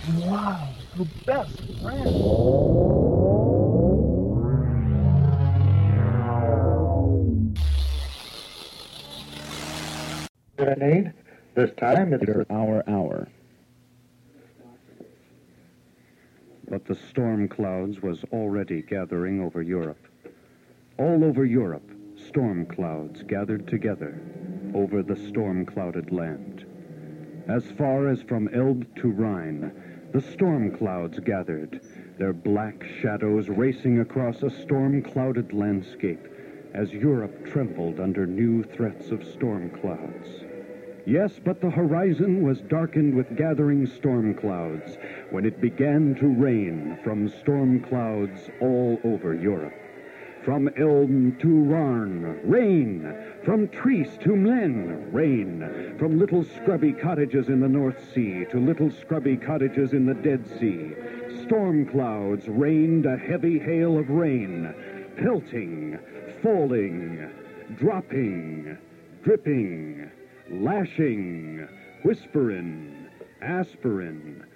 Wow, your best friend. Grenade. This time it's Hour. But the storm clouds was already gathering over Europe. All over Europe, storm clouds gathered together over the storm-clouded land. As far as from Elbe to Rhine, the storm clouds gathered, their black shadows racing across a storm-clouded landscape as Europe trembled under new threats of storm clouds. Yes, but the horizon was darkened with gathering storm clouds when it began to rain from storm clouds all over Europe. From Elbe to Rhine, rain. From Trieste to Mlaine, rain. From little scrubby cottages in the North Sea to little scrubby cottages in the Dead Sea, storm clouds rained a heavy hail of rain, pelting, falling, dropping, dripping, lashing, whispering, aspirin,